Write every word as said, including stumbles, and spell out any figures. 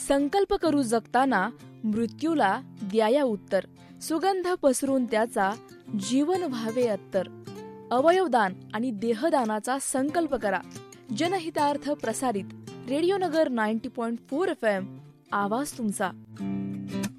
संकल्प करू जगताना मृत्यूला द्याया उत्तर, सुगंध पसरून त्याचा जीवन व्हावे अत्तर. अवयवदान आणि देहदानाचा संकल्प करा. जनहितार्थ प्रसारित रेडिओ नगर ninety point four F M, आवाज तुमचा.